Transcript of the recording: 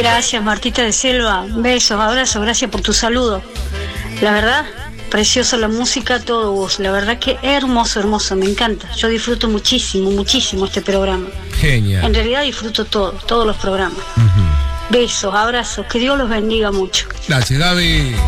Gracias, Martita de Selva. Besos, abrazos, gracias por tu saludo. La verdad, preciosa la música, todo vos. La verdad que hermoso, hermoso, me encanta. Yo disfruto muchísimo, muchísimo este programa. Genial. En realidad disfruto todos los programas. Besos, abrazos, que Dios los bendiga mucho. Gracias, Gaby.